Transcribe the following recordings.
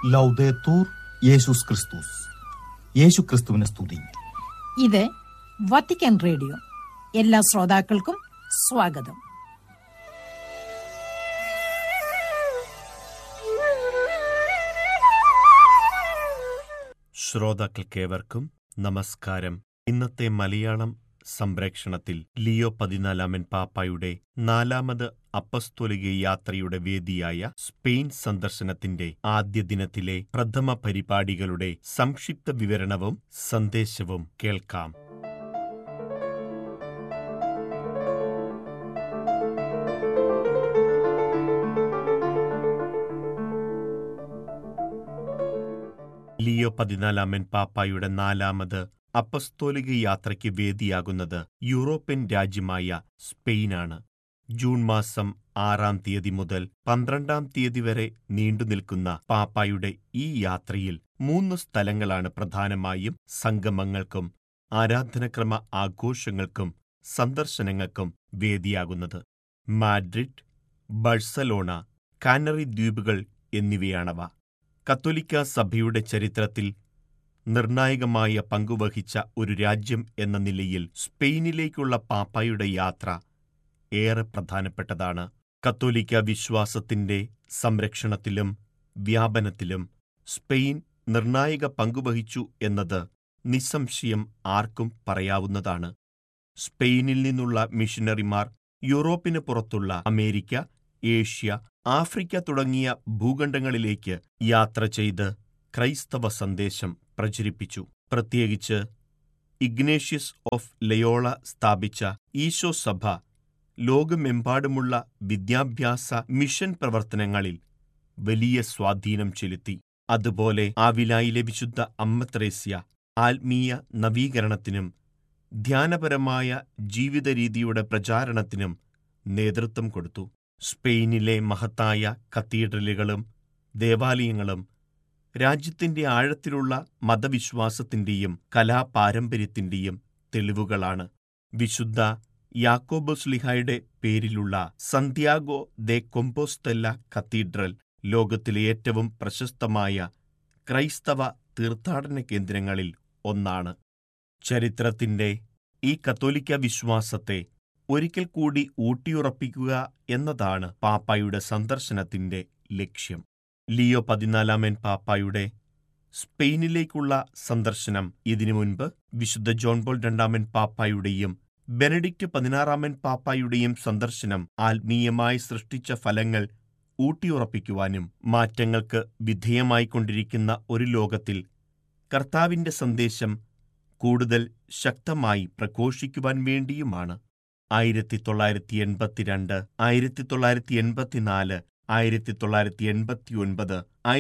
ലൗദേത്തൂർ യേശുസ് ക്രിസ്തുസ്. യേശു ക്രിസ്തുവിനെ സ്തുതി. ഇത് വത്തിക്കാൻ റേഡിയോ. എല്ലാ ശ്രോതാക്കൾക്കും സ്വാഗതം. ശ്രോതാക്കൾക്കേവർക്കും നമസ്കാരം. ഇന്നത്തെ മലയാളം സംപ്രേക്ഷണത്തിൽ ലിയോ 14 പാപ്പായുടെ 4ാമത് അപ്പസ്തോലിക യാത്രയുടെ വേദിയായ സ്പെയിൻ സന്ദർശനത്തിന്റെ ആദ്യ ദിനത്തിലെ പ്രഥമ പരിപാടികളുടെ സംക്ഷിപ്ത വിവരണവും സന്ദേശവും കേൾക്കാം. ലിയോ 14 പാപ്പായുടെ 4ാമത് അപ്പസ്തോലിക യാത്രയ്ക്ക് വേദിയാകുന്നത് യൂറോപ്യൻ രാജ്യമായ സ്പെയിനാണ്. ജൂൺ മാസം 6-ാം തീയതി മുതൽ 12-ാം തീയതി വരെ നീണ്ടുനിൽക്കുന്ന പാപ്പായുടെ ഈ യാത്രയിൽ 3 സ്ഥലങ്ങളാണ് പ്രധാനമായും സംഗമങ്ങൾക്കും ആരാധനക്രമ ആഘോഷങ്ങൾക്കും സന്ദർശനങ്ങൾക്കും വേദിയാകുന്നത്. മാഡ്രിഡ്, ബഴ്സലോണ, കാനറി ദ്വീപുകൾ എന്നിവയാണവ. കത്തോലിക്കാ സഭയുടെ ചരിത്രത്തിൽ നിർണായകമായ പങ്കുവഹിച്ച ഒരു രാജ്യം എന്ന നിലയിൽ സ്പെയിനിലേക്കുള്ള പാപ്പായുടെ യാത്ര ഏറെ പ്രധാനപ്പെട്ടതാണ്. കത്തോലിക്ക വിശ്വാസത്തിന്റെ സംരക്ഷണത്തിലും വ്യാപനത്തിലും സ്പെയിൻ നിർണായക പങ്കുവഹിച്ചു എന്നത് നിസ്സംശയം ആർക്കും പറയാവുന്നതാണ്. സ്പെയിനിൽ നിന്നുള്ള മിഷനറിമാർ യൂറോപ്പിന് പുറത്തുള്ള അമേരിക്ക, ഏഷ്യ, ആഫ്രിക്ക തുടങ്ങിയ ഭൂഖണ്ഡങ്ങളിലേക്ക് യാത്ര ചെയ്ത് ക്രൈസ്തവ സന്ദേശം പ്രചരിപ്പിച്ചു. പ്രത്യേകിച്ച് ഇഗ്നേഷ്യസ് ഓഫ് ലയോള സ്ഥാപിച്ച ഈശോ സഭ ലോകമെമ്പാടുമുള്ള വിദ്യാഭ്യാസ മിഷൻ പ്രവർത്തനങ്ങളിൽ വലിയ സ്വാധീനം ചെലുത്തി. അതുപോലെ ആവിലായിലെ വിശുദ്ധ അമ്മ ത്രേസ്യ ആത്മീയ നവീകരണത്തിനും ധ്യാനപരമായ ജീവിതരീതിയുടെ പ്രചാരണത്തിനും നേതൃത്വം കൊടുത്തു. സ്പെയിനിലെ മഹത്തായ കത്തീഡ്രലുകളും ദേവാലയങ്ങളും രാജ്യത്തിന്റെ ആഴത്തിലുള്ള മതവിശ്വാസത്തിന്റെയും കലാപാരമ്പര്യത്തിന്റെയും തെളിവുകളാണ്. വിശുദ്ധ യാക്കോബോസ്ലിഹായുടെ പേരിലുള്ള സന്ത്യാഗോ ദെ കൊമ്പോസ്തെല്ല കത്തീഡ്രൽ ലോകത്തിലെ ഏറ്റവും പ്രശസ്തമായ ക്രൈസ്തവ തീർത്ഥാടന കേന്ദ്രങ്ങളിൽ ഒന്നാണ്. ചരിത്രത്തിന്റെ ഈ കത്തോലിക്ക വിശ്വാസത്തെ ഒരിക്കൽ കൂടി ഊട്ടിയുറപ്പിക്കുക എന്നതാണ് പാപ്പായുടെ സന്ദർശനത്തിന്റെ ലക്ഷ്യം. ലിയോ 14 പാപ്പായുടെ സ്പെയിനിലേക്കുള്ള സന്ദർശനം ഇതിനു മുൻപ് വിശുദ്ധ ജോൺ പോൾ 2 പാപ്പായുടെയും ബെനഡിക്റ്റ് 16 പാപ്പായുടെയും സന്ദർശനം ആത്മീയമായി സൃഷ്ടിച്ച ഫലങ്ങൾ ഊട്ടിയുറപ്പിക്കുവാനും മാറ്റങ്ങൾക്ക് വിധേയമായിക്കൊണ്ടിരിക്കുന്ന ഒരു ലോകത്തിൽ കർത്താവിന്റെ സന്ദേശം കൂടുതൽ ശക്തമായി പ്രഘോഷിക്കുവാൻ വേണ്ടിയുമാണ്. 1982, 1984, 1989,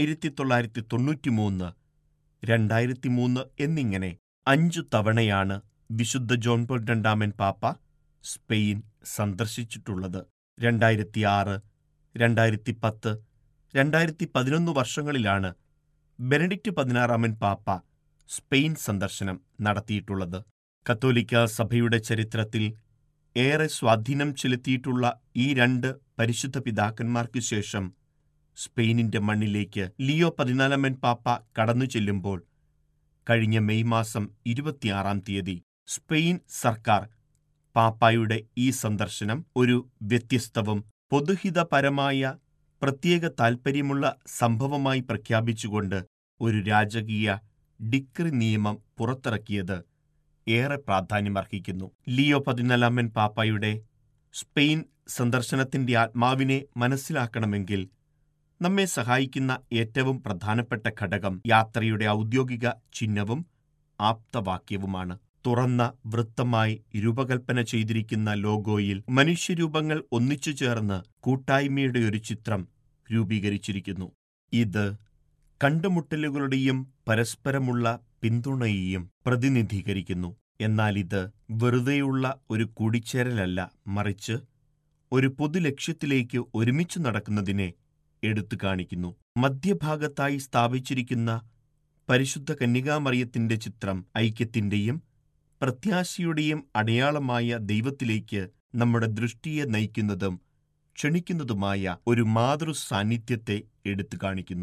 1993, 2003 എന്നിങ്ങനെ 5 തവണയാണ് വിശുദ്ധ ജോൺ പോൾ 2 പാപ്പ സ്പെയിൻ സന്ദർശിച്ചിട്ടുള്ളത്. 2006, 2010, 2011 വർഷങ്ങളിലാണ് ബെനഡിക്റ്റ് 16 പാപ്പ സ്പെയിൻ സന്ദർശനം നടത്തിയിട്ടുള്ളത്. കത്തോലിക്ക സഭയുടെ ചരിത്രത്തിൽ ഏറെ സ്വാധീനം ചെലുത്തിയിട്ടുള്ള ഈ 2 പരിശുദ്ധ പിതാക്കന്മാർക്ക് ശേഷം സ്പെയിനിന്റെ മണ്ണിലേക്ക് ലിയോ 14 പാപ്പ കടന്നു ചെല്ലുമ്പോൾ കഴിഞ്ഞ മെയ് മാസം 26-ാം തീയതി സ്പെയിൻ സർക്കാർ പാപ്പായുടെ ഈ സന്ദർശനം ഒരു വ്യത്യസ്തവും പൊതുഹിതപരമായ പ്രത്യേക താൽപ്പര്യമുള്ള സംഭവമായി പ്രഖ്യാപിച്ചുകൊണ്ട് ഒരു രാജകീയ ഡിക്രി നിയമം പുറത്തിറക്കിയത് ഏറെ പ്രാധാന്യമർഹിക്കുന്നു. ലിയോ 14 പാപ്പായുടെ സ്പെയിൻ സന്ദർശനത്തിന്റെ ആത്മാവിനെ മനസ്സിലാക്കണമെങ്കിൽ നമ്മെ സഹായിക്കുന്ന ഏറ്റവും പ്രധാനപ്പെട്ട ഘടകം യാത്രയുടെ ഔദ്യോഗിക ചിഹ്നവും ആപ്തവാക്യവുമാണ്. തുറന്ന വൃത്തമായി രൂപകൽപ്പന ചെയ്തിരിക്കുന്ന ലോഗോയിൽ മനുഷ്യരൂപങ്ങൾ ഒന്നിച്ചു ചേർന്ന് കൂട്ടായ്മയുടെ ഒരു ചിത്രം രൂപീകരിച്ചിരിക്കുന്നു. ഇത് കണ്ടുമുട്ടലുകളുടെയും പരസ്പരമുള്ള പിന്തുണയെയും പ്രതിനിധീകരിക്കുന്നു. എന്നാൽ ഇത് വെറുതെയുള്ള ഒരു കൂടിച്ചേരലല്ല, മറിച്ച് ഒരു പൊതുലക്ഷ്യത്തിലേക്ക് ഒരുമിച്ചു നടക്കുന്നതിനെ എടുത്തു കാണിക്കുന്നു. മധ്യഭാഗത്തായി സ്ഥാപിച്ചിരിക്കുന്ന പരിശുദ്ധ കന്യകാമറിയത്തിന്റെ ചിത്രം ഐക്യത്തിന്റെയും പ്രത്യാശയുടെയും അടയാളമായ ദൈവത്തിലേക്ക് നമ്മുടെ ദൃഷ്ടിയെ നയിക്കുന്നതും ക്ഷണിക്കുന്നതുമായ ഒരു മാതൃസാന്നിധ്യത്തെ എടുത്തു കാണിക്കുന്നു.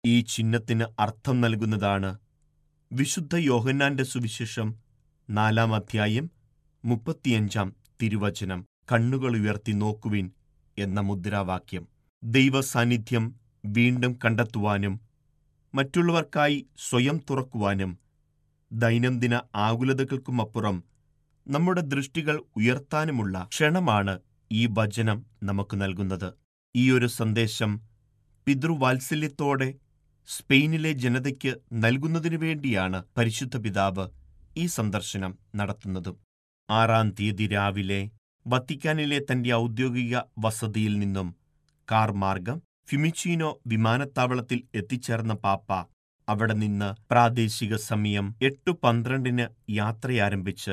ഈ ചിഹ്നത്തിന് അർത്ഥം നൽകുന്നതാണ് വിശുദ്ധ യോഹന്നാന്റെ സുവിശേഷം 4-ാം അധ്യായം 35-ാം തിരുവചനം, കണ്ണുകൾ ഉയർത്തി നോക്കുവിൻ എന്ന മുദ്രാവാക്യം. ദൈവസാന്നിധ്യം വീണ്ടും കണ്ടെത്തുവാനും മറ്റുള്ളവർക്കായി സ്വയം തുറക്കുവാനും ദൈനംദിന ആകുലതകൾക്കുമപ്പുറം നമ്മുടെ ദൃഷ്ടികൾ ഉയർത്താനുമുള്ള ക്ഷണമാണ് ഈ വചനം നമുക്ക് നൽകുന്നത്. ഈ ഒരു സന്ദേശം പിതൃവാത്സല്യത്തോടെ സ്പെയിനിലെ ജനതയ്ക്ക് നൽകുന്നതിനു വേണ്ടിയാണ് പരിശുദ്ധ പിതാവ് ഈ സന്ദർശനം നടത്തുന്നതും. 6-ാം തീയതി രാവിലെ വത്തിക്കാനിലെ തന്റെ ഔദ്യോഗിക വസതിയിൽ നിന്നും കാർ മാർഗം ഫിമിച്ചീനോ വിമാനത്താവളത്തിൽ എത്തിച്ചേർന്ന പാപ്പ അവിടെ നിന്ന് പ്രാദേശിക സമയം 8:12 യാത്രയാരംഭിച്ച്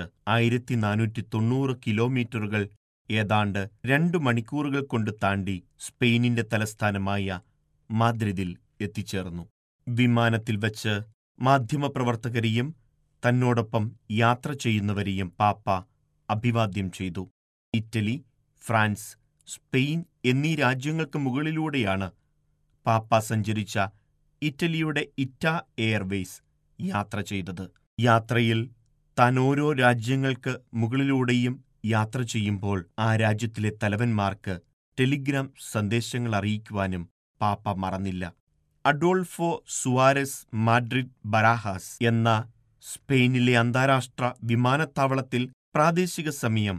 1490 കിലോമീറ്ററുകൾ ഏതാണ്ട് 2 മണിക്കൂറുകൾ കൊണ്ട് താണ്ടി സ്പെയിനിന്റെ തലസ്ഥാനമായ മാദ്രിദിൽ എത്തിച്ചേർന്നു. വിമാനത്തിൽ വച്ച് മാധ്യമപ്രവർത്തകരെയും തന്നോടൊപ്പം യാത്ര ചെയ്യുന്നവരെയും പാപ്പ അഭിവാദ്യം ചെയ്തു. ഇറ്റലി, ഫ്രാൻസ്, സ്പെയിൻ എന്നീ രാജ്യങ്ങൾക്ക് മുകളിലൂടെയാണ് പാപ്പ സഞ്ചരിച്ച ഇറ്റലിയുടെ ഇറ്റ എയർവേസ് യാത്ര ചെയ്തത്. യാത്രയിൽ താൻ ഓരോ രാജ്യങ്ങൾക്ക് മുകളിലൂടെയും യാത്ര ചെയ്യുമ്പോൾ ആ രാജ്യത്തിലെ തലവന്മാർക്ക് ടെലിഗ്രാം സന്ദേശങ്ങൾ അറിയിക്കുവാനും പാപ്പ മറന്നില്ല. അഡോൾഫോ സുവാരസ് മാഡ്രിഡ് ബരാഹാസ് എന്ന സ്പെയിനിലെ അന്താരാഷ്ട്ര വിമാനത്താവളത്തിൽ പ്രാദേശിക സമയം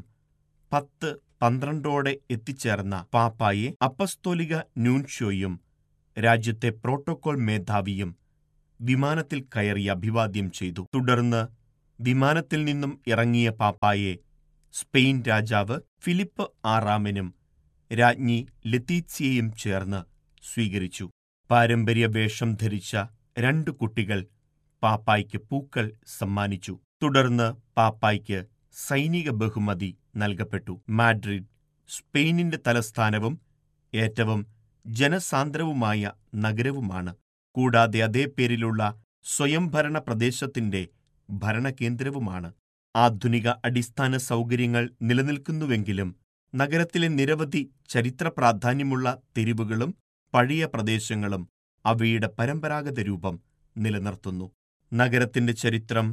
10:12 എത്തിച്ചേർന്ന പാപ്പായെ അപ്പസ്തോലിക ന്യൂൻഷ്യോയും രാജ്യത്തെ പ്രോട്ടോകോൾ മേധാവിയും വിമാനത്തിൽ കയറി അഭിവാദ്യം ചെയ്തു. തുടർന്ന് വിമാനത്തിൽ നിന്നും ഇറങ്ങിയ പാപ്പായെ സ്പെയിൻ രാജാവ് ഫിലിപ്പ് 6-ാമനും രാജ്ഞി ലത്തീത്സിയയും ചേർന്ന് സ്വീകരിച്ചു. പാരമ്പര്യ വേഷം ധരിച്ച 2 കുട്ടികൾ പാപ്പായ്ക്ക് പൂക്കൾ സമ്മാനിച്ചു. തുടർന്ന് പാപ്പായ്ക്ക് സൈനിക ബഹുമതി നൽകപ്പെട്ടു. മാഡ്രിഡ് സ്പെയിനിന്റെ തലസ്ഥാനവും ഏറ്റവും ജനസാന്ദ്രവുമായ നഗരവുമാണ്. കൂടാതെ അതേ പേരിലുള്ള സ്വയംഭരണ പ്രദേശത്തിന്റെ ഭരണകേന്ദ്രവുമാണ്. ആധുനിക അടിസ്ഥാന സൗകര്യങ്ങൾ നിലനിൽക്കുന്നുവെങ്കിലും നഗരത്തിലെ നിരവധി ചരിത്ര പ്രാധാന്യമുള്ള തെരുവുകളും പഴയ പ്രദേശങ്ങളും അവയുടെ പരമ്പരാഗത രൂപം നിലനിർത്തുന്നു. നഗരത്തിന്റെ ചരിത്രം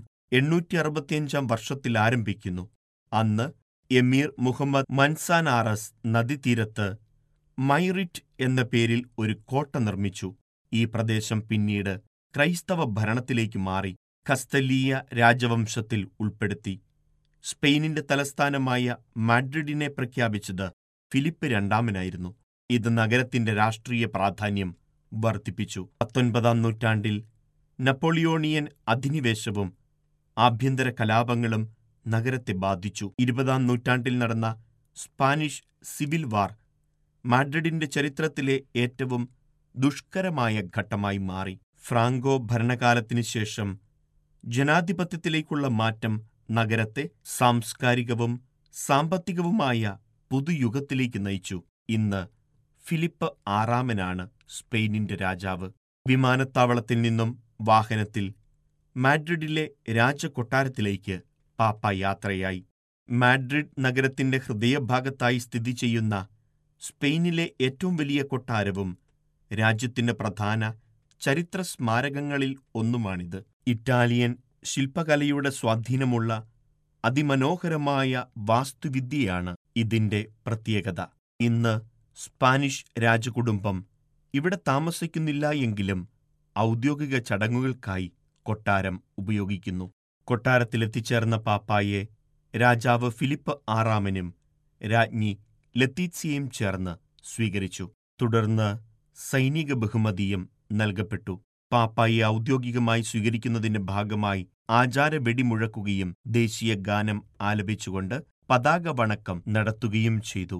865-ാം വർഷത്തിൽ ആരംഭിക്കുന്നു. അന്ന് എമീർ മുഹമ്മദ് മൻസാനാറസ് നദീതീരത്ത് മൈറിറ്റ് എന്ന പേരിൽ ഒരു കോട്ട നിർമ്മിച്ചു. ഈ പ്രദേശം പിന്നീട് ക്രൈസ്തവ ഭരണത്തിലേക്ക് മാറി കസ്തലീയ രാജവംശത്തിൽ ഉൾപ്പെടുത്തി. സ്പെയിനിന്റെ തലസ്ഥാനമായ മാഡ്രിഡിനെ പ്രഖ്യാപിച്ചത് ഫിലിപ്പ് 2-ാമനായിരുന്നു. ഇത് നഗരത്തിന്റെ രാഷ്ട്രീയ പ്രാധാന്യം വർദ്ധിപ്പിച്ചു. 19-ാം നൂറ്റാണ്ടിൽ നെപ്പോളിയോണിയൻ അധിനിവേശവും ആഭ്യന്തര കലാപങ്ങളും നഗരത്തെ ബാധിച്ചു. 20-ാം നൂറ്റാണ്ടിൽ നടന്ന സ്പാനിഷ് സിവിൽ വാർ മാഡ്രിഡിന്റെ ചരിത്രത്തിലെ ഏറ്റവും ദുഷ്കരമായ ഘട്ടമായി മാറി. ഫ്രാങ്കോ ഭരണകാലത്തിനു ശേഷം ജനാധിപത്യത്തിലേക്കുള്ള മാറ്റം നഗരത്തെ സാംസ്കാരികവും സാമ്പത്തികവുമായ പുതുയുഗത്തിലേക്ക് നയിച്ചു. ഇന്ന് ഫിലിപ്പ് 6-ാമനാണ് സ്പെയിനിന്റെ രാജാവ്. വിമാനത്താവളത്തിൽ നിന്നും വാഹനത്തിൽ മാഡ്രിഡിലെ രാജകൊട്ടാരത്തിലേക്ക് പാപ്പ യാത്രയായി. മാഡ്രിഡ് നഗരത്തിന്റെ ഹൃദയഭാഗത്തായി സ്ഥിതി ചെയ്യുന്ന സ്പെയിനിലെ ഏറ്റവും വലിയ കൊട്ടാരവും രാജ്യത്തിന്റെ പ്രധാന ചരിത്ര സ്മാരകങ്ങളിൽ ഒന്നുമാണിത്. ഇറ്റാലിയൻ ശില്പകലയുടെ സ്വാധീനമുള്ള അതിമനോഹരമായ വാസ്തുവിദ്യയാണ് ഇതിന്റെ പ്രത്യേകത. ഇന്ന് സ്പാനിഷ് രാജകുടുംബം ഇവിടെ താമസിക്കുന്നില്ല എങ്കിലും ഔദ്യോഗിക ചടങ്ങുകൾക്കായി കൊട്ടാരം ഉപയോഗിക്കുന്നു. കൊട്ടാരത്തിലെത്തിച്ചേർന്ന പാപ്പായെ രാജാവ് ഫിലിപ്പ് 6-ാമനും രാജ്ഞി ലത്തീത്സിയയും ചേർന്ന് സ്വീകരിച്ചു. തുടർന്ന് സൈനിക ബഹുമതിയും നൽകപ്പെട്ടു. പാപ്പായെ ഔദ്യോഗികമായി സ്വീകരിക്കുന്നതിന്റെ ഭാഗമായി ആചാര വെടിമുഴക്കുകയും ദേശീയ ഗാനം ആലപിച്ചുകൊണ്ട് പതാക വണക്കം നടത്തുകയും ചെയ്തു.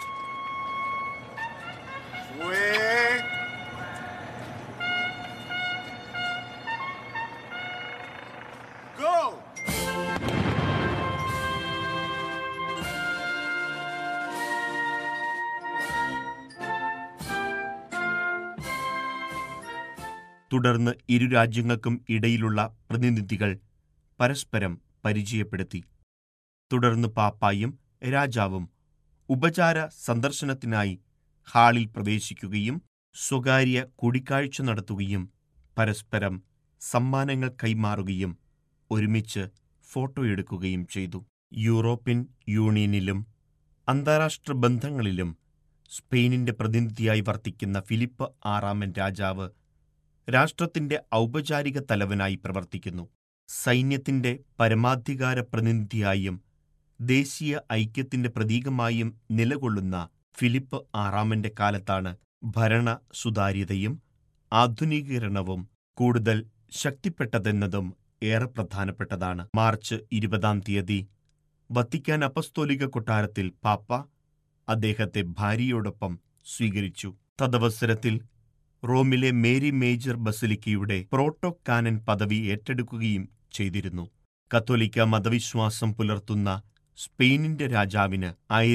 തുടർന്ന് ഇരു രാജ്യങ്ങൾക്കും ഇടയിലുള്ള പ്രതിനിധികൾ പരസ്പരം പരിചയപ്പെടുത്തി. തുടർന്ന് പാപ്പായും രാജാവും ഉപചാര സന്ദർശനത്തിനായി ഹാളിൽ പ്രവേശിക്കുകയും സ്വകാര്യ കൂടിക്കാഴ്ച നടത്തുകയും പരസ്പരം സമ്മാനങ്ങൾ കൈമാറുകയും ഒരുമിച്ച് ഫോട്ടോയെടുക്കുകയും ചെയ്തു. യൂറോപ്യൻ യൂണിയനിലും അന്താരാഷ്ട്ര ബന്ധങ്ങളിലും സ്പെയിനിന്റെ പ്രതിനിധിയായി വർത്തിക്കുന്ന ഫിലിപ്പ് ആറാമൻ രാജാവ് രാഷ്ട്രത്തിന്റെ ഔപചാരിക തലവനായി പ്രവർത്തിക്കുന്നു. സൈന്യത്തിന്റെ പരമാധികാര പ്രതിനിധിയായും ദേശീയ ഐക്യത്തിന്റെ പ്രതീകമായും നിലകൊള്ളുന്ന ഫിലിപ്പ് ആറാമന്റെ കാലത്താണ് ഭരണ സുതാര്യതയും ആധുനികീകരണവും കൂടുതൽ ശക്തിപ്പെട്ടതെന്നതും ഏറെ പ്രധാനപ്പെട്ടതാണ്. മാർച്ച് 20 വത്തിക്കാൻ അപ്പസ്തോലിക കൊട്ടാരത്തിൽ പാപ്പ അദ്ദേഹത്തെ ഭാര്യയോടൊപ്പം സ്വീകരിച്ചു. തദവസരത്തിൽ റോമിലെ മേരി മേജർ ബസിലിക്കയുടെ പ്രോട്ടോകാനൻ പദവി ഏറ്റെടുക്കുകയും ചെയ്തിരുന്നു. കത്തോലിക്ക മതവിശ്വാസം പുലർത്തുന്ന സ്പെയിനിന്റെ രാജാവിന്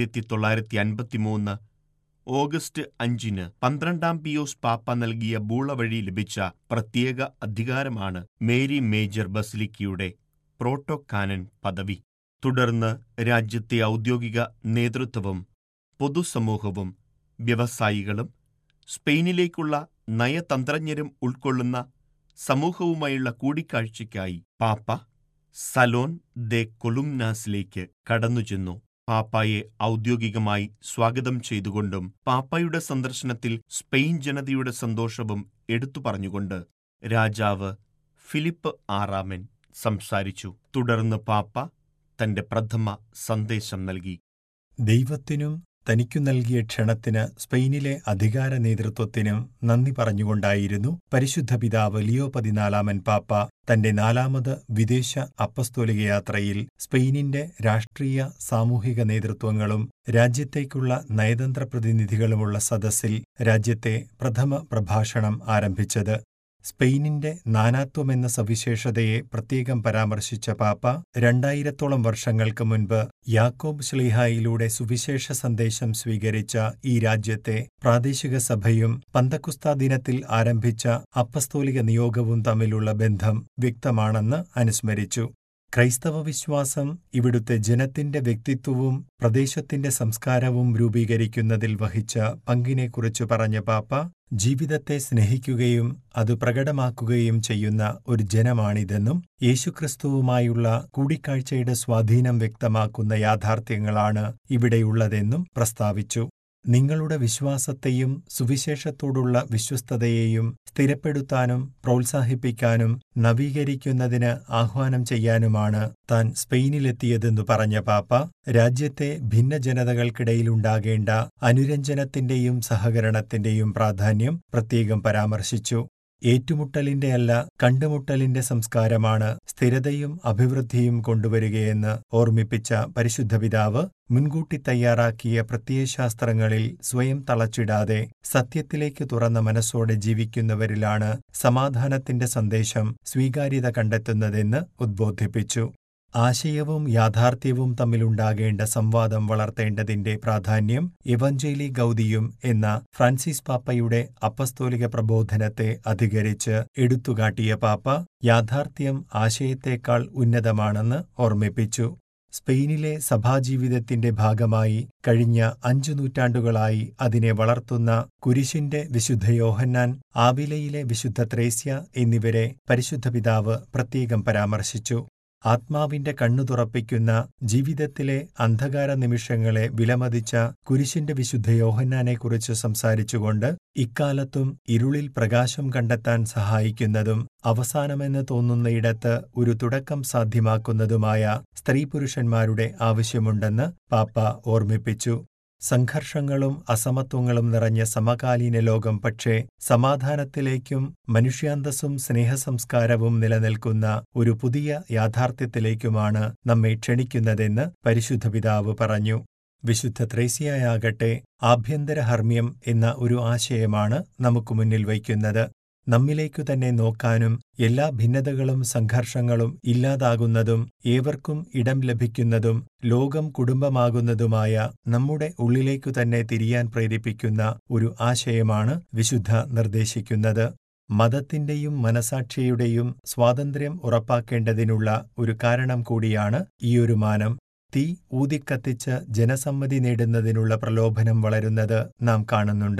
1953 ഓഗസ്റ്റ് 5 12 പിയോസ് പാപ്പ നൽകിയ ബൂള വഴി ലഭിച്ച പ്രത്യേക അധികാരമാണ് മേരി മേജർ ബസിലിക്കയുടെ പ്രോട്ടോകാനൻ പദവി. തുടർന്ന് രാജ്യത്തെ ഔദ്യോഗിക നേതൃത്വവും പൊതുസമൂഹവും വ്യവസായികളും സ്പെയിനിലേക്കുള്ള നയതന്ത്രജ്ഞരും ഉൾക്കൊള്ളുന്ന സമൂഹവുമായുള്ള കൂടിക്കാഴ്ചയ്ക്കായി പാപ്പ സലോൺ ദെ കൊളുംനാസിലേക്ക് കടന്നുചെന്നു. പാപ്പായെ ഔദ്യോഗികമായി സ്വാഗതം ചെയ്തുകൊണ്ടും പാപ്പായുടെ സന്ദർശനത്തിൽ സ്പെയിൻ ജനതയുടെ സന്തോഷവും എടുത്തു പറഞ്ഞുകൊണ്ട് രാജാവ് ഫിലിപ്പ് ആറാമൻ സംസാരിച്ചു. തുടർന്ന് പാപ്പ തന്റെ പ്രഥമ സന്ദേശം നൽകി. ദൈവത്തിനും തനിക്കു നൽകിയ ക്ഷണത്തിന് സ്പെയിനിലെ അധികാര നേതൃത്വത്തിനും നന്ദി പറഞ്ഞുകൊണ്ടായിരുന്നു പരിശുദ്ധ പിതാവ് ലിയോ 14 പാപ്പ തന്റെ 4ാമത് വിദേശ അപ്പസ്തോലിക യാത്രയിൽ സ്പെയിനിന്റെ രാഷ്ട്രീയ സാമൂഹിക നേതൃത്വങ്ങളും രാജ്യത്തേക്കുള്ള നയതന്ത്ര പ്രതിനിധികളുമുള്ള സദസ്സിൽ രാജ്യത്തെ പ്രഥമ പ്രഭാഷണം ആരംഭിച്ചത്. സ്പെയിനിന്റെ നാനാത്വമെന്ന സവിശേഷതയെ പ്രത്യേകം പരാമർശിച്ച പാപ്പ 2000-ഓളം വർഷങ്ങൾക്ക് മുൻപ് യാക്കോബ് ശ്ലീഹായിലൂടെ സുവിശേഷ സന്ദേശം സ്വീകരിച്ച ഈ രാജ്യത്തെ പ്രാദേശിക സഭയും പന്തക്കുസ്താ ദിനത്തിൽ ആരംഭിച്ച അപ്പസ്തോലിക നിയോഗവും തമ്മിലുള്ള ബന്ധം വ്യക്തമാണെന്ന് അനുസ്മരിച്ചു. ക്രൈസ്തവ വിശ്വാസം ഇവിടുത്തെ ജനത്തിന്റെ വ്യക്തിത്വവും പ്രദേശത്തിന്റെ സംസ്കാരവും രൂപീകരിക്കുന്നതിൽ വഹിച്ച പങ്കിനെക്കുറിച്ച് പറഞ്ഞ പാപ്പ, ജീവിതത്തെ സ്നേഹിക്കുകയും അത് പ്രകടമാക്കുകയും ചെയ്യുന്ന ഒരു ജനമാണിതെന്നും യേശുക്രിസ്തുവുമായുള്ള കൂടിക്കാഴ്ചയുടെ സ്വാധീനം വ്യക്തമാക്കുന്ന യാഥാർത്ഥ്യങ്ങളാണ് ഇവിടെയുള്ളതെന്നും പ്രസ്താവിച്ചു. നിങ്ങളുടെ വിശ്വാസത്തെയും സുവിശേഷത്തോടുള്ള വിശ്വസ്തതയെയും സ്ഥിരപ്പെടുത്താനും പ്രോത്സാഹിപ്പിക്കാനും നവീകരിക്കുന്നതിന് ആഹ്വാനം ചെയ്യാനുമാണ് താൻ സ്പെയിനിലെത്തിയതെന്നു പറഞ്ഞ പാപ്പ, രാജ്യത്തെ ഭിന്നജനതകൾക്കിടയിലുണ്ടാകേണ്ട അനുരഞ്ജനത്തിന്റെയും സഹകരണത്തിന്റെയും പ്രാധാന്യം പ്രത്യേകം പരാമർശിച്ചു. ഏറ്റുമുട്ടലിന്റെയല്ല കണ്ടുമുട്ടലിന്റെ സംസ്കാരമാണ് സ്ഥിരതയും അഭിവൃദ്ധിയും കൊണ്ടുവരികയെന്ന് ഓർമ്മിപ്പിച്ച പരിശുദ്ധ പിതാവ്, മുൻകൂട്ടി തയ്യാറാക്കിയ പ്രത്യയശാസ്ത്രങ്ങളിൽ സ്വയം തളച്ചിടാതെ സത്യത്തിലേക്ക് തുറന്ന മനസ്സോടെ ജീവിക്കുന്നവരിലാണ് സമാധാനത്തിന്റെ സന്ദേശം സ്വീകാര്യത കണ്ടെത്തുന്നതെന്ന് ഉദ്ബോധിപ്പിച്ചു. ആശയവും യാഥാർത്ഥ്യവും തമ്മിലുണ്ടാകേണ്ട സംവാദം വളർത്തേണ്ടതിന്റെ പ്രാധാന്യം എവഞ്ചേലി ഗൗദിയും എന്ന ഫ്രാൻസിസ് പാപ്പയുടെ അപ്പസ്തോലിക പ്രബോധനത്തെ അധികരിച്ച് എടുത്തുകാട്ടിയ പാപ്പ, യാഥാർത്ഥ്യം ആശയത്തേക്കാൾ ഉന്നതമാണെന്ന് ഓർമ്മിപ്പിച്ചു. സ്പെയിനിലെ സഭാജീവിതത്തിന്റെ ഭാഗമായി കഴിഞ്ഞ 5 നൂറ്റാണ്ടുകളായി അതിനെ വളർത്തുന്ന കുരിശിന്റെ വിശുദ്ധ യോഹന്നാൻ, ആവിലയിലെ വിശുദ്ധ ത്രേസ്യ എന്നിവരെ പരിശുദ്ധ പിതാവ് പ്രത്യേകം പരാമർശിച്ചു. ആത്മാവിന്റെ കണ്ണു തുറപ്പിക്കുന്ന ജീവിതത്തിലെ അന്ധകാര നിമിഷങ്ങളെ വിലമതിച്ച കുരിശിന്റെ വിശുദ്ധ യോഹന്നാനെക്കുറിച്ച് സംസാരിച്ചുകൊണ്ട്, ഇക്കാലത്തും ഇരുളിൽ പ്രകാശം കണ്ടെത്താൻ സഹായിക്കുന്നതും അവസാനമെന്ന് തോന്നുന്നയിടത്ത് ഒരു തുടക്കം സാധ്യമാക്കുന്നതുമായ സ്ത്രീപുരുഷന്മാരുടെ ആവശ്യമുണ്ടെന്ന് പാപ്പ ഓർമ്മിപ്പിച്ചു. സംഘർഷങ്ങളും അസമത്വങ്ങളും നിറഞ്ഞ സമകാലീന ലോകം പക്ഷേ സമാധാനത്തിലേക്കും മനുഷ്യാന്തസ്സും സ്നേഹസംസ്കാരവും നിലനിൽക്കുന്ന ഒരു പുതിയ യാഥാർത്ഥ്യത്തിലേക്കുമാണ് നമ്മെ ക്ഷണിക്കുന്നതെന്ന് പരിശുദ്ധ പിതാവ് പറഞ്ഞു. വിശുദ്ധ ത്രേസ്യയാകട്ടെ ആഭ്യന്തരഹർമ്മ്യം എന്ന ഒരു ആശയമാണ് നമുക്ക് മുന്നിൽ വയ്ക്കുന്നത്. നമ്മിലേക്കു തന്നെ നോക്കാനും എല്ലാ ഭിന്നതകളും സംഘർഷങ്ങളും ഇല്ലാതാകുന്നതും ഏവർക്കും ഇടം ലഭിക്കുന്നതും ലോകം കുടുംബമാകുന്നതുമായ നമ്മുടെ ഉള്ളിലേക്കു തന്നെ തിരിയാൻ പ്രേരിപ്പിക്കുന്ന ഒരു ആശയമാണ് വിശുദ്ധ നിർദ്ദേശിക്കുന്നത്. മതത്തിന്റെയും മനസാക്ഷിയുടെയും സ്വാതന്ത്ര്യം ഉറപ്പാക്കേണ്ടതിനുള്ള ഒരു കാരണം കൂടിയാണ് ഈയൊരു മാനം. തീ ഊതിക്കത്തിച്ച് ജനസമ്മതി നേടുന്നതിനുള്ള പ്രലോഭനം വളരുന്നത് നാം കാണുന്നുണ്ട്.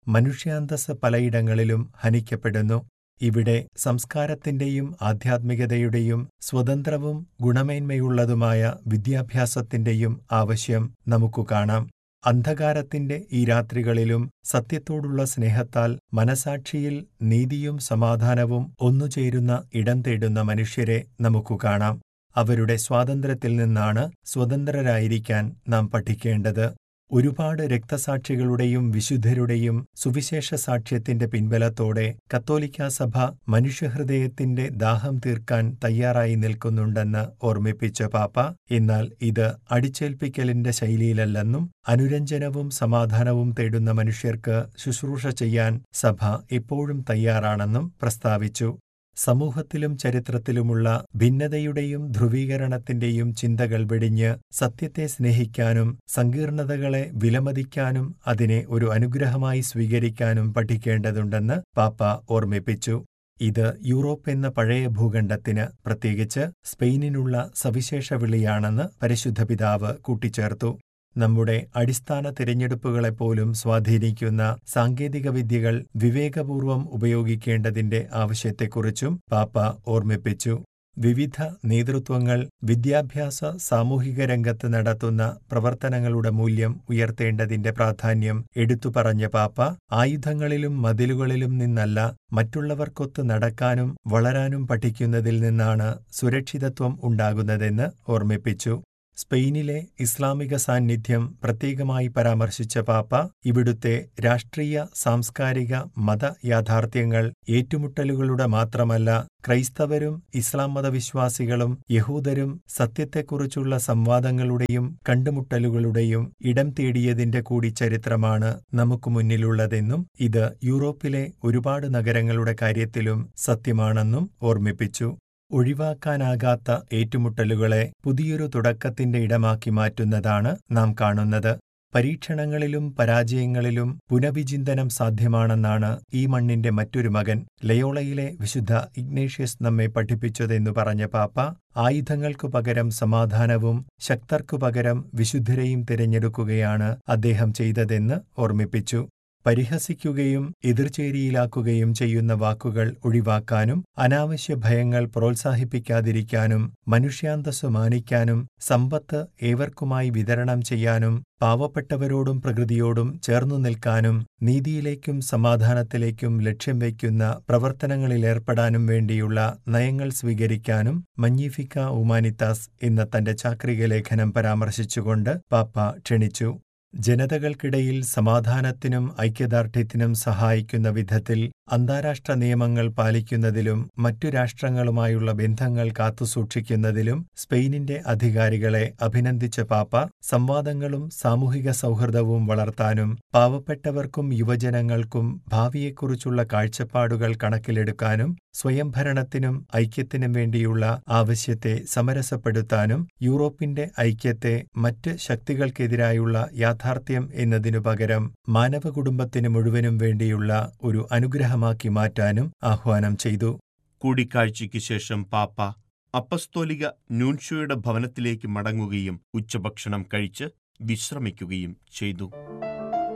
മനുഷ്യാന്തസ് പലയിടങ്ങളിലും ഹനിക്കപ്പെടുന്നു. ഇവിടെ സംസ്കാരത്തിന്റെയും ആധ്യാത്മികതയുടെയും സ്വതന്ത്രവും ഗുണമേന്മയുള്ളതുമായ വിദ്യാഭ്യാസത്തിന്റെയും ആവശ്യം നമുക്കു കാണാം. അന്ധകാരത്തിന്റെ ഈ രാത്രികളിലും സത്യത്തോടുള്ള സ്നേഹത്താൽ മനസാക്ഷിയിൽ നീതിയും സമാധാനവും ഒന്നുചേരുന്ന ഇടം തേടുന്ന മനുഷ്യരെ നമുക്കു കാണാം. അവരുടെ സ്വാതന്ത്ര്യത്തിൽ നിന്നാണ് സ്വതന്ത്രരായിരിക്കാൻ നാം പഠിക്കേണ്ടത്. ഒരുപാട് രക്തസാക്ഷികളുടെയും വിശുദ്ധരുടെയും സുവിശേഷ സാക്ഷ്യത്തിന്റെ പിൻബലത്തോടെ കത്തോലിക്കാ സഭ മനുഷ്യഹൃദയത്തിന്റെ ദാഹം തീർക്കാൻ തയ്യാറായി നിൽക്കുന്നുണ്ടെന്ന് ഓർമ്മിപ്പിച്ച പാപ്പ, എന്നാൽ ഇത് അടിച്ചേൽപ്പിക്കലിന്റെ ശൈലിയിലല്ലെന്നും അനുരഞ്ജനവും സമാധാനവും തേടുന്ന മനുഷ്യർക്ക് ശുശ്രൂഷ ചെയ്യാൻ സഭ എപ്പോഴും തയ്യാറാണെന്നും പ്രസ്താവിച്ചു. സമൂഹത്തിലും ചരിത്രത്തിലുമുള്ള ഭിന്നതയുടെയും ധ്രുവീകരണത്തിന്റെയും ചിന്തകൾ വെടിഞ്ഞ് സത്യത്തെ സ്നേഹിക്കാനും സങ്കീർണതകളെ വിലമതിക്കാനും അതിനെ ഒരു അനുഗ്രഹമായി സ്വീകരിക്കാനും പഠിക്കേണ്ടതുണ്ടെന്ന് പാപ്പ ഓർമ്മിപ്പിച്ചു. ഇത് യൂറോപ്പ് എന്ന പഴയ ഭൂഖണ്ഡത്തിന്, പ്രത്യേകിച്ച് സ്പെയിനിനുള്ള സവിശേഷ വിളിയാണെന്ന് പരിശുദ്ധ പിതാവ് കൂട്ടിച്ചേർത്തു. നമ്മുടെ അടിസ്ഥാന തിരഞ്ഞെടുപ്പുകളെപ്പോലും സ്വാധീനിക്കുന്ന സാങ്കേതികവിദ്യകൾ വിവേകപൂർവം ഉപയോഗിക്കേണ്ടതിന്റെ ആവശ്യത്തെക്കുറിച്ചും പാപ്പ ഓർമ്മിപ്പിച്ചു. വിവിധ നേതൃത്വങ്ങൾ വിദ്യാഭ്യാസ സാമൂഹിക രംഗത്ത് നടത്തുന്ന പ്രവർത്തനങ്ങളുടെ മൂല്യം ഉയർത്തേണ്ടതിന്റെ പ്രാധാന്യം എടുത്തുപറഞ്ഞ പാപ്പ, ആയുധങ്ങളിലും മതിലുകളിലും നിന്നല്ല, മറ്റുള്ളവർക്കൊത്ത് നടക്കാനും വളരാനും പഠിക്കുന്നതിൽ നിന്നാണ് സുരക്ഷിതത്വം ഉണ്ടാകുന്നതെന്ന് ഓർമ്മിപ്പിച്ചു. സ്പെയിനിലെ ഇസ്ലാമിക സാന്നിധ്യം പ്രത്യേകമായി പരാമർശിച്ച പാപ്പ, ഇവിടുത്തെ രാഷ്ട്രീയ, സാംസ്കാരിക, മത യാഥാർത്ഥ്യങ്ങൾ ഏറ്റുമുട്ടലുകളുടെ മാത്രമല്ല, ക്രൈസ്തവരും ഇസ്ലാം മതവിശ്വാസികളും യഹൂദരും സത്യത്തെക്കുറിച്ചുള്ള സംവാദങ്ങളുടെയും കണ്ടുമുട്ടലുകളുടെയും ഇടം തേടിയതിന്റെ കൂടി ചരിത്രമാണ് നമുക്ക് മുന്നിലുള്ളതെന്നും ഇത് യൂറോപ്പിലെ ഒരുപാട് നഗരങ്ങളുടെ കാര്യത്തിലും സത്യമാണെന്നും ഓർമ്മിപ്പിച്ചു. ഒഴിവാക്കാനാകാത്ത ഏറ്റുമുട്ടലുകളെ പുതിയൊരു തുടക്കത്തിന്റെ ഇടമാക്കി മാറ്റുന്നതാണ് നാം കാണുന്നത്. പരീക്ഷണങ്ങളിലും പരാജയങ്ങളിലും പുനഃവിചിന്തനം സാധ്യമാണെന്നാണ് ഈ മണ്ണിന്റെ മറ്റൊരു മകൻ ലയോളയിലെ വിശുദ്ധ ഇഗ്നേഷ്യസ് നമ്മെ പഠിപ്പിച്ചതെന്നു പറഞ്ഞ പാപ്പ, ആയുധങ്ങൾക്കു പകരം സമാധാനവും ശക്തർക്കു പകരം വിശുദ്ധരെയും തിരഞ്ഞെടുക്കുകയാണ് അദ്ദേഹം ചെയ്തതെന്ന് ഓർമ്മിപ്പിച്ചു. പരിഹസിക്കുകയും എതിർചേരിയിലാക്കുകയും ചെയ്യുന്ന വാക്കുകൾ ഒഴിവാക്കാനും അനാവശ്യ ഭയങ്ങൾ പ്രോത്സാഹിപ്പിക്കാതിരിക്കാനും മനുഷ്യാന്തസ്സു മാനിക്കാനും സമ്പത്ത് ഏവർക്കുമായി വിതരണം ചെയ്യാനും പാവപ്പെട്ടവരോടും പ്രകൃതിയോടും ചേർന്നു നിൽക്കാനും നീതിയിലേക്കും സമാധാനത്തിലേക്കും ലക്ഷ്യം വയ്ക്കുന്ന പ്രവർത്തനങ്ങളിലേർപ്പെടാനും വേണ്ടിയുള്ള നയങ്ങൾ സ്വീകരിക്കാനും മഗ്നിഫിക്ക ഹ്യൂമാനിത്താസ് എന്ന തന്റെ ചാക്രിക ലേഖനം പരാമർശിച്ചുകൊണ്ട് പാപ്പ ക്ഷണിച്ചു. ജനതകൾക്കിടയിൽ സമാധാനത്തിനും ഐക്യദാർഢ്യത്തിനും സഹായിക്കുന്ന വിധത്തിൽ അന്താരാഷ്ട്ര നിയമങ്ങൾ പാലിക്കുന്നതിലും മറ്റു രാഷ്ട്രങ്ങളുമായുള്ള ബന്ധങ്ങൾ കാത്തുസൂക്ഷിക്കുന്നതിലും സ്പെയിനിന്റെ അധികാരികളെ അഭിനന്ദിച്ച പാപ്പ, സംവാദങ്ങളും സാമൂഹിക സൗഹൃദവും വളർത്താനും പാവപ്പെട്ടവർക്കും യുവജനങ്ങൾക്കും ഭാവിയെക്കുറിച്ചുള്ള കാഴ്ചപ്പാടുകൾ കണക്കിലെടുക്കാനും സ്വയംഭരണത്തിനും ഐക്യത്തിനും വേണ്ടിയുള്ള ആവശ്യത്തെ സമരസപ്പെടുത്താനും യൂറോപ്പിന്റെ ഐക്യത്തെ മറ്റ് ശക്തികൾക്കെതിരായുള്ള യാഥാർത്ഥ്യം എന്നതിനു പകരം മാനവകുടുംബത്തിന് മുഴുവനും വേണ്ടിയുള്ള ഒരു അനുഗ്രഹമാക്കി മാറ്റാനും ആഹ്വാനം ചെയ്തു. കൂടിക്കാഴ്ചയ്ക്ക് ശേഷം പാപ്പ അപ്പസ്തോലിക ന്യൂൻഷ്യോയുടെ ഭവനത്തിലേക്ക് മടങ്ങുകയും ഉച്ചഭക്ഷണം കഴിച്ച് വിശ്രമിക്കുകയും ചെയ്തു.